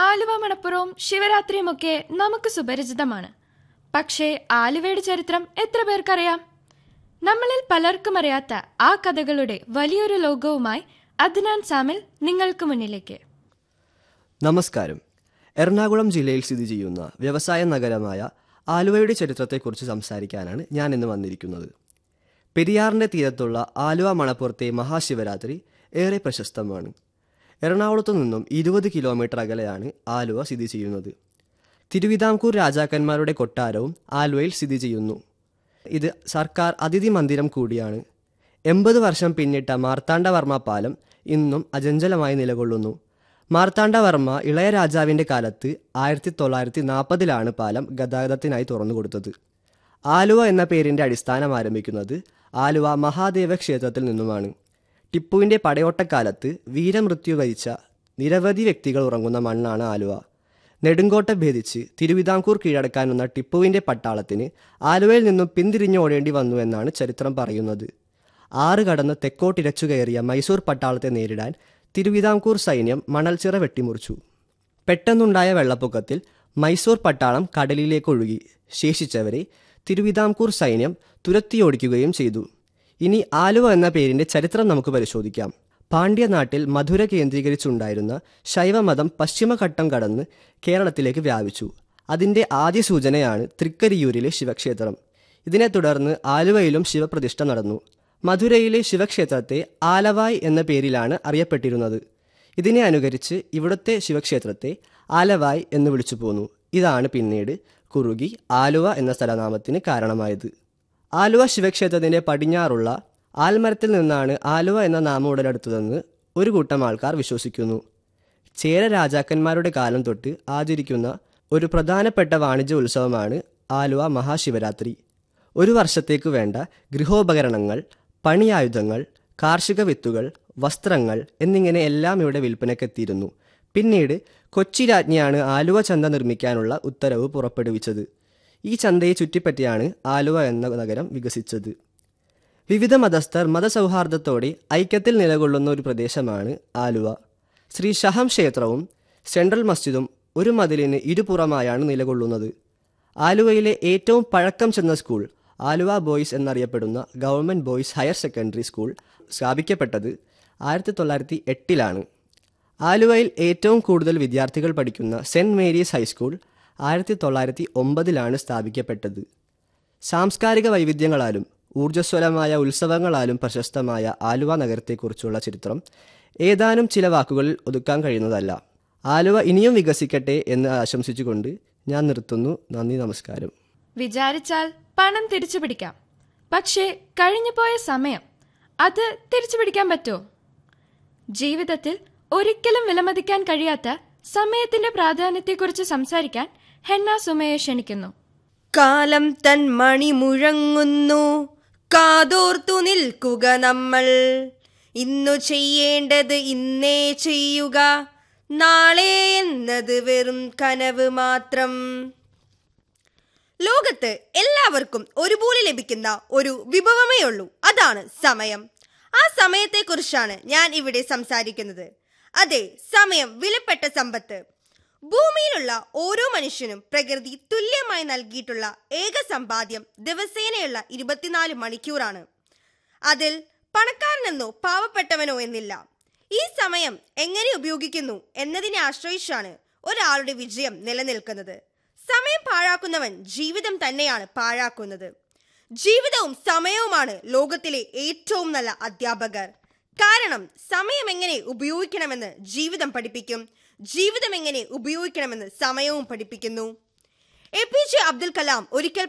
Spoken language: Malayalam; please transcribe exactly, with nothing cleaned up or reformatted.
ആലുവ മണപ്പുറവും ശിവരാത്രിയുമൊക്കെ നമുക്ക് സുപരിചിതമാണ്. പക്ഷേ ആലുവയുടെ ചരിത്രം എത്ര പേർക്കറിയാം? നമ്മളിൽ പലർക്കും അറിയാത്ത ആ കഥകളുടെ വലിയൊരു ലോകവുമായി അദ്നാൻ സാമിൽ നിങ്ങൾക്ക് മുന്നിലേക്ക്. നമസ്കാരം. എറണാകുളം ജില്ലയിൽ സ്ഥിതി ചെയ്യുന്ന വ്യവസായ നഗരമായ ആലുവയുടെ ചരിത്രത്തെക്കുറിച്ച് സംസാരിക്കാനാണ് ഞാൻ ഇന്ന് വന്നിരിക്കുന്നത്. പെരിയാറിൻ്റെ തീരത്തുള്ള ആലുവ മണപ്പുറത്തെ മഹാശിവരാത്രി ഏറെ പ്രശസ്തമാണ്. എറണാകുളത്തു നിന്നും ഇരുപത് കിലോമീറ്റർ അകലെയാണ് ആലുവ സ്ഥിതി ചെയ്യുന്നത്. തിരുവിതാംകൂർ രാജാക്കന്മാരുടെ കൊട്ടാരവും ആലുവയിൽ സ്ഥിതി ചെയ്യുന്നു. ഇത് സർക്കാർ അതിഥി മന്ദിരം കൂടിയാണ്. എൺപത് വർഷം പിന്നിട്ട മാർത്താണ്ഡവർമ്മ പാലം ഇന്നും അചഞ്ചലമായി നിലകൊള്ളുന്നു. മാർത്താണ്ഡവർമ്മ ഇളയ രാജാവിൻ്റെ കാലത്ത് ആയിരത്തി തൊള്ളായിരത്തി നാൽപ്പതിലാണ് പാലം ഗതാഗതത്തിനായി തുറന്നു കൊടുത്തത്. ആലുവ എന്ന പേരിൻ്റെ അടിസ്ഥാനം ആരംഭിക്കുന്നത് ആലുവ മഹാദേവ ക്ഷേത്രത്തിൽ നിന്നുമാണ്. ടിപ്പുവിൻ്റെ പടയോട്ടക്കാലത്ത് വീരമൃത്യു വരിച്ച നിരവധി വ്യക്തികൾ ഉറങ്ങുന്ന മണ്ണാണ് ആലുവ. നെടുങ്കോട്ട ഭേദിച്ച് തിരുവിതാംകൂർ കീഴടക്കാൻ വന്ന ടിപ്പുവിൻ്റെ പട്ടാളത്തിന് ആലുവയിൽ നിന്നും പിന്തിരിഞ്ഞോടേണ്ടി വന്നു എന്നാണ് ചരിത്രം പറയുന്നത്. ആറ് കടന്ന് തെക്കോട്ടിരച്ചു കയറിയ മൈസൂർ പട്ടാളത്തെ നേരിടാൻ തിരുവിതാംകൂർ സൈന്യം മണൽച്ചിറ വെട്ടിമുറിച്ചു. പെട്ടെന്നുണ്ടായ വെള്ളപ്പൊക്കത്തിൽ മൈസൂർ പട്ടാളം കടലിലേക്ക് ഒഴുകി. ശേഷിച്ചവരെ തിരുവിതാംകൂർ സൈന്യം തുരത്തിയോടിക്കുകയും ചെയ്തു. ഇനി ആലുവ എന്ന പേരിൻ്റെ ചരിത്രം നമുക്ക് പരിശോധിക്കാം. പാണ്ഡ്യനാട്ടിൽ മധുര കേന്ദ്രീകരിച്ചുണ്ടായിരുന്ന ശൈവമതം പശ്ചിമഘട്ടം കടന്ന് കേരളത്തിലേക്ക് വ്യാപിച്ചു. അതിൻ്റെ ആദ്യ സൂചനയാണ് തൃക്കരിയൂരിലെ ശിവക്ഷേത്രം. ഇതിനെ തുടർന്ന് ആലുവയിലും ശിവപ്രതിഷ്ഠ നടന്നു. മധുരയിലെ ശിവക്ഷേത്രത്തെ ആലവായ് എന്ന പേരിലാണ് അറിയപ്പെട്ടിരുന്നത്. ഇതിനെ അനുകരിച്ച് ഇവിടുത്തെ ശിവക്ഷേത്രത്തെ ആലവായ് എന്ന് വിളിച്ചു പോന്നു. ഇതാണ് പിന്നീട് കുറുകി ആലുവ എന്ന സ്ഥലനാമത്തിന് കാരണമായത്. ആലുവ ശിവക്ഷേത്രത്തിൻ്റെ പടിഞ്ഞാറുള്ള ആൽമരത്തിൽ നിന്നാണ് ആലുവ എന്ന നാമം ഉടലെടുത്തതെന്ന് ഒരു കൂട്ടം ആൾക്കാർ വിശ്വസിക്കുന്നു. ചേര രാജാക്കന്മാരുടെ കാലം തൊട്ട് ആചരിക്കുന്ന ഒരു പ്രധാനപ്പെട്ട വാണിജ്യ ഉത്സവമാണ് ആലുവ മഹാശിവരാത്രി. ഒരു വർഷത്തേക്ക് വേണ്ട ഗൃഹോപകരണങ്ങൾ, പണിയായുധങ്ങൾ, കാർഷിക വിത്തുകൾ, വസ്ത്രങ്ങൾ എന്നിങ്ങനെ എല്ലാം ഇവിടെ വിൽപ്പനയ്ക്കെത്തിയിരുന്നു. പിന്നീട് കൊച്ചി രാജ്ഞിയാണ് ആലുവ ചന്ത നിർമ്മിക്കാനുള്ള ഉത്തരവ് പുറപ്പെടുവിച്ചത്. ഈ ചന്തയെ ചുറ്റിപ്പറ്റിയാണ് ആലുവ എന്ന നഗരം വികസിച്ചത്. വിവിധ മതസ്ഥർ മതസൗഹാർദ്ദത്തോടെ ഐക്യത്തിൽ നിലകൊള്ളുന്ന ഒരു പ്രദേശമാണ് ആലുവ. ശ്രീ ഷഹം ക്ഷേത്രവും സെൻട്രൽ മസ്ജിദും ഒരു മതിലിന് ഇരുപുറമായാണ് നിലകൊള്ളുന്നത്. ആലുവയിലെ ഏറ്റവും പഴക്കം ചെന്ന സ്കൂൾ ആലുവ ബോയ്സ് എന്നറിയപ്പെടുന്ന government boys higher secondary school സ്ഥാപിക്കപ്പെട്ടത് ആയിരത്തി തൊള്ളായിരത്തി എട്ടിലാണ്. ആലുവയിൽ ഏറ്റവും കൂടുതൽ വിദ്യാർത്ഥികൾ പഠിക്കുന്ന സെൻറ് മേരീസ് ഹൈസ്കൂൾ ആയിരത്തി തൊള്ളായിരത്തി ഒമ്പതിലാണ് സ്ഥാപിക്കപ്പെട്ടത്. സാംസ്കാരിക വൈവിധ്യങ്ങളാലും ഊർജ്ജസ്വലമായ ഉത്സവങ്ങളാലും പ്രശസ്തമായ ആലുവ നഗരത്തെക്കുറിച്ചുള്ള ചരിത്രം ഏതാനും ചില വാക്കുകളിൽ ഒതുക്കാൻ കഴിയുന്നതല്ല. ആലുവ ഇനിയും വികസിക്കട്ടെ എന്ന് ആശംസിച്ചുകൊണ്ട് ഞാൻ നിർത്തുന്നു. നന്ദി, നമസ്കാരം. വിചാരിച്ചാൽ പണം തിരിച്ചു പിടിക്കാം, പക്ഷേ കഴിഞ്ഞുപോയ സമയം അത് തിരിച്ചു പിടിക്കാൻ പറ്റുമോ? ജീവിതത്തിൽ ഒരിക്കലും വിലമതിക്കാൻ കഴിയാത്ത സമയത്തിന്റെ പ്രാധാന്യത്തെക്കുറിച്ച് സംസാരിക്കാൻ ഹെന്ന സുമയെ ക്ഷണിക്കുന്നു. കാലം തൻ മണി മുഴങ്ങുന്നു, കാതോർത്തു നിൽക്കുക നമ്മൾ. ഇന്നു ചെയ്യേണ്ടത് ഇന്നേ ചെയ്യുക, നാളെ എന്നത് വെറും കനവ് മാത്രം. ലോകത്ത് എല്ലാവർക്കും ഒരുപോലെ ലഭിക്കുന്ന ഒരു വിഭവമേ ഉള്ളൂ, അതാണ് സമയം. ആ സമയത്തെക്കുറിച്ചാണ് ഞാൻ ഇവിടെ സംസാരിക്കുന്നത്. അതെ, സമയം വിലപ്പെട്ട സമ്പത്ത്. ഭൂമിയിലുള്ള ഓരോ മനുഷ്യനും പ്രകൃതി തുല്യമായി നൽകിയിട്ടുള്ള ഏക സമ്പാദ്യം ദിവസേനയുള്ള ഇരുപത്തിനാല് മണിക്കൂറാണ്. അതിൽ പണക്കാരനെന്നോ പാവപ്പെട്ടവനോ എന്നില്ല. ഈ സമയം എങ്ങനെ ഉപയോഗിക്കുന്നു എന്നതിനെ ആശ്രയിച്ചാണ് ഒരാളുടെ വിജയം നിലനിൽക്കുന്നത്. സമയം പാഴാക്കുന്നവൻ ജീവിതം തന്നെയാണ് പാഴാക്കുന്നത്. ജീവിതവും സമയവുമാണ് ലോകത്തിലെ ഏറ്റവും നല്ല അധ്യാപകർ. കാരണം സമയം എങ്ങനെ ഉപയോഗിക്കണമെന്ന് ജീവിതം പഠിപ്പിക്കും, ജീവിതം എങ്ങനെ ഉപയോഗിക്കണമെന്ന് സമയവും പഠിപ്പിക്കുന്നു. A P J Abdul Kalam ഒരിക്കൽ